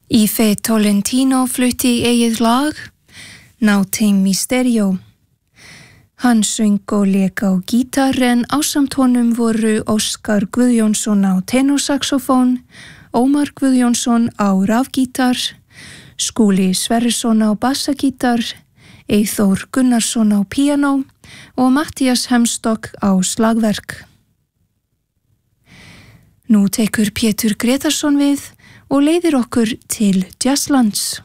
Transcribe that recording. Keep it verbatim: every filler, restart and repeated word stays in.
Ife Tolentino flutti eigið lag, Naughty Mysterio. Hann söng og lék á gítar en ásamt honum voru Óskar Guðjónsson á tenorsaxofón, Ómar Guðjónsson á rafgítar, Skúli Sverrisson á bassagítar, Eyþór Gunnarsson á píanó og Matthías Hemstock á slagverk. Nú tekur Pétur Gretarsson við og leiðir okkur til Jazzlands.